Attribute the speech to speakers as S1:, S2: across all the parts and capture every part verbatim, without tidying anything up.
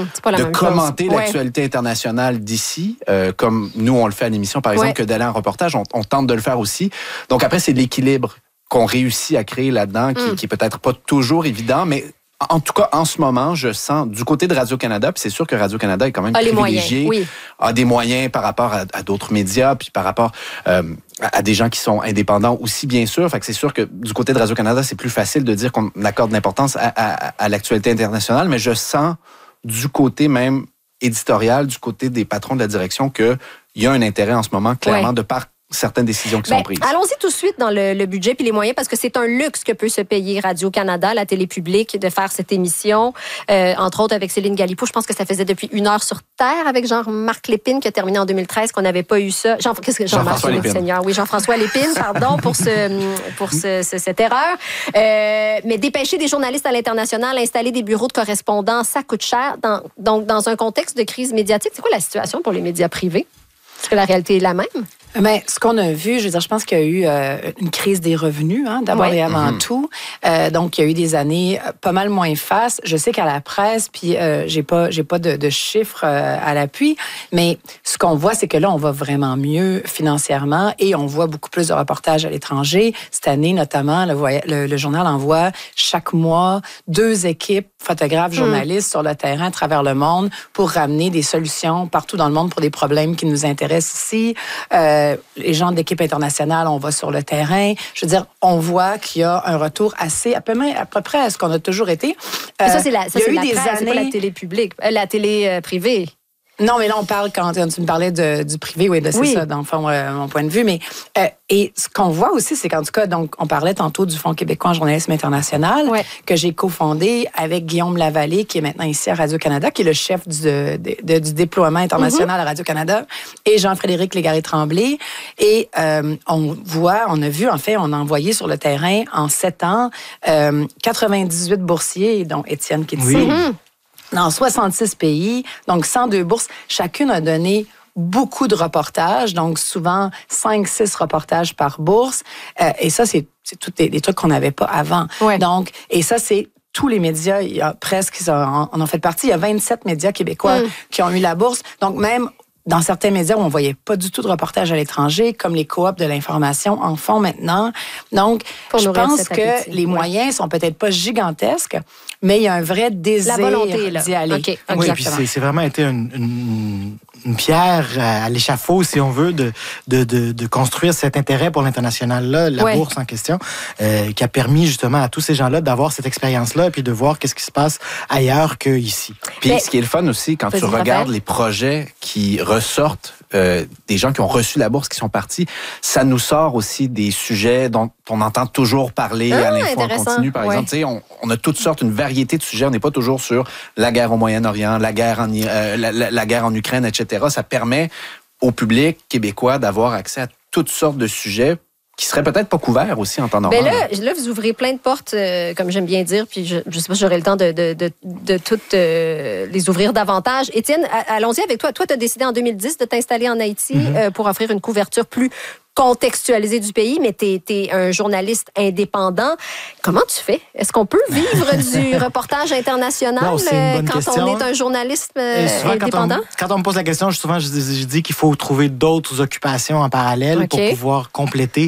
S1: mm-hmm. c'est pas la
S2: de
S1: même
S2: commenter
S1: chose.
S2: l'actualité ouais. internationale d'ici, euh, comme nous, on le fait à l'émission, par exemple, ouais. que d'aller en reportage, on, on tente de le faire aussi. Donc après, c'est l'équilibre qu'on réussit à créer là-dedans, qui, mm. qui est peut-être pas toujours évident, mais en tout cas, en ce moment, je sens, du côté de Radio-Canada, puis c'est sûr que Radio-Canada est quand même
S1: ah,
S2: privilégié,
S1: moyens, oui.
S2: a des moyens par rapport à, à d'autres médias, puis par rapport euh, à, à des gens qui sont indépendants aussi, bien sûr. Fait que c'est sûr que du côté de Radio-Canada, c'est plus facile de dire qu'on accorde de l'importance à, à, à l'actualité internationale, mais je sens du côté même éditorial, du côté des patrons de la direction, qu'il y a un intérêt en ce moment, clairement, ouais. de part certaines décisions qui
S1: ben,
S2: sont prises.
S1: Allons-y tout de suite dans le, le budget puis les moyens, parce que c'est un luxe que peut se payer Radio-Canada, la télé publique, de faire cette émission, euh, entre autres avec Céline Galipo. Je pense que ça faisait depuis une heure sur Terre avec Jean-Marc Lépine, qui a terminé en deux mille treize, qu'on n'avait pas eu ça. Jean, qu'est-ce que Jean-Marc
S2: Jean-François Lépine.
S1: Seigneur? Oui, Jean-François Lépine, pardon pour, ce, pour ce, ce, cette erreur. Euh, mais dépêcher des journalistes à l'international, installer des bureaux de correspondants, ça coûte cher. Dans, donc, dans un contexte de crise médiatique, c'est quoi la situation pour les médias privés? Est-ce que la réalité est la même?
S3: Mais ce qu'on a vu, je veux dire, je pense qu'il y a eu euh, une crise des revenus, hein, d'abord ouais. et avant mm-hmm. tout. Euh, donc, il y a eu des années pas mal moins fastes. Je sais qu'à la presse, puis euh, j'ai pas, j'ai pas de, de chiffres euh, à l'appui, mais ce qu'on voit, c'est que là, on va vraiment mieux financièrement et on voit beaucoup plus de reportages à l'étranger. Cette année, notamment, le, le, le journal envoie chaque mois deux équipes, photographes, journalistes, mm. sur le terrain à travers le monde pour ramener des solutions partout dans le monde pour des problèmes qui nous intéressent ici. Euh, les gens d'équipe internationale, on va sur le terrain. Je veux dire, on voit qu'il y a un retour assez, à peu, à peu près à ce qu'on a toujours été.
S1: Euh, ça, c'est la, ça,
S3: il y a
S1: c'est
S3: eu
S1: la
S3: des
S1: presse,
S3: années...
S1: c'est pas la télé publique, euh, la télé euh, privée.
S3: Non, mais là, on parle, quand tu me parlais de, du privé, oui, de, c'est oui. ça, dans le fond, euh, mon point de vue. Mais, euh, et ce qu'on voit aussi, c'est qu'en tout cas, donc, on parlait tantôt du Fonds québécois en journalisme international, ouais. que j'ai cofondé avec Guillaume Lavallée, qui est maintenant ici à Radio-Canada, qui est le chef du, de, de, du déploiement international mm-hmm. à Radio-Canada, et Jean-Frédéric Légaré-Tremblay. Et euh, on voit, on a vu, en fait, on a envoyé sur le terrain, en sept ans, euh, quatre-vingt-dix-huit boursiers, dont Étienne qui est ici. Oui. Mm-hmm. Dans soixante-six pays, donc cent deux bourses. Chacune a donné beaucoup de reportages, donc souvent cinq six reportages par bourse. Euh, et ça, c'est, c'est tous des, des trucs qu'on n'avait pas avant. Ouais. Donc, et ça, c'est tous les médias, il y a presque, on en fait partie, il y a vingt-sept médias québécois mm. qui ont eu la bourse. Donc, même dans certains médias où on voyait pas du tout de reportages à l'étranger, comme les coops de l'information en font maintenant. Donc, Pour je pense que appétit. les moyens ouais. sont peut-être pas gigantesques, mais il y a un vrai désir La volonté, là. d'y aller.
S4: Okay. Oui, puis c'est, c'est vraiment été une, une, une pierre à l'échafaud, si on veut, de, de, de, de construire cet intérêt pour l'international-là, la ouais. bourse en question, euh, qui a permis justement à tous ces gens-là d'avoir cette expérience-là et puis de voir qu'est-ce qui se passe ailleurs qu'ici.
S2: Puis mais, ce qui est le fun aussi, quand tu regardes les projets qui ressortent euh, des gens qui ont reçu la bourse, qui sont partis, ça nous sort aussi des sujets dont on entend toujours parler ah, à l'info en continu, par ouais. exemple. On, on a toutes sortes, une variété de sujets. On n'est pas toujours sur la guerre au Moyen-Orient, la guerre en, euh, la, la, la guerre en Ukraine, et cetera. Ça permet au public québécois d'avoir accès à toutes sortes de sujets qui seraient peut-être pas couverts aussi en temps normal.
S1: Ben là, là, vous ouvrez plein de portes, euh, comme j'aime bien dire, puis je ne sais pas si j'aurai le temps de, de, de, de toutes euh, les ouvrir davantage. Étienne, allons-y avec toi. Toi, tu as décidé en deux mille dix de t'installer en Haïti mm-hmm. euh, pour offrir une couverture plus contextualisée du pays, mais tu es un journaliste indépendant. Comment tu fais? Est-ce qu'on peut vivre du reportage international non, euh, quand question. on est un journaliste euh, indépendant?
S4: Quand on, quand on me pose la question, souvent, je, je dis qu'il faut trouver d'autres occupations en parallèle okay. pour pouvoir compléter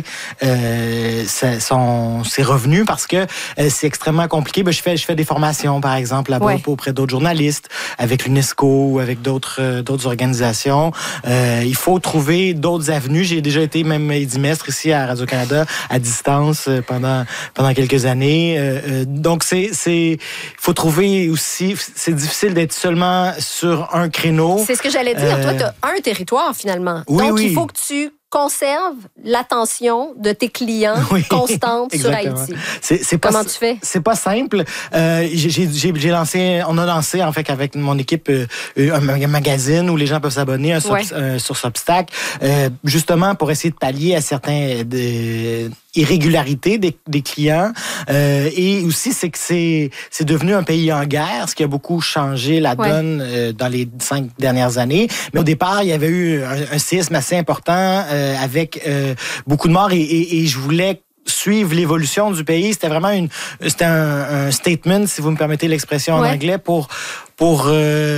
S4: euh, sa, son, ses revenus parce que euh, c'est extrêmement compliqué. Ben, je, fais, je fais des formations, par exemple, là-bas ouais. auprès d'autres journalistes, avec l'UNESCO ou avec d'autres, euh, d'autres organisations. Euh, il faut trouver d'autres avenues. J'ai déjà été même édimestre ici à Radio-Canada à distance pendant pendant quelques années. Euh, donc c'est c'est faut trouver aussi, c'est difficile d'être seulement sur un créneau.
S1: C'est ce que j'allais dire. Euh, Toi, tu as un territoire finalement.
S4: Oui,
S1: donc
S4: oui.
S1: il faut que tu conserve l'attention de tes clients oui, constante
S4: exactement.
S1: sur Haïti.
S4: C'est, c'est pas,
S1: Comment tu fais?
S4: C'est pas simple. Euh, j'ai, j'ai, j'ai lancé, on a lancé en fait avec mon équipe euh, un magazine où les gens peuvent s'abonner un
S1: ouais.
S4: sub, euh, sur Substack, euh, justement pour essayer de pallier à certains de, irrégularités des, des clients. Euh, et aussi, c'est que c'est, c'est devenu un pays en guerre, ce qui a beaucoup changé la donne ouais. euh, dans les cinq dernières années. Mais au départ, il y avait eu un, un séisme assez important euh, avec euh, beaucoup de morts et, et, et je voulais suivre l'évolution du pays. C'était vraiment une, c'était un, un statement, si vous me permettez l'expression en ouais. anglais, pour pour euh,